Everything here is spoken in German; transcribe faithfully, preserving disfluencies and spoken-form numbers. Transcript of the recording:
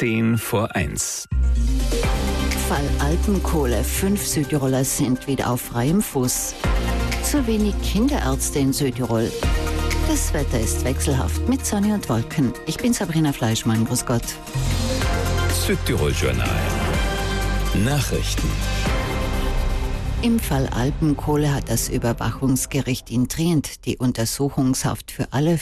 Zehn vor eins. Fall Alpenkohle. Fünf Südtiroler sind wieder auf freiem Fuß. Zu wenig Kinderärzte in Südtirol. Das Wetter ist wechselhaft mit Sonne und Wolken. Ich bin Sabrina Fleischmann. Grüß Gott. Südtirol-Journal. Nachrichten. Im Fall Alpenkohle hat das Überwachungsgericht in Trient die Untersuchungshaft für alle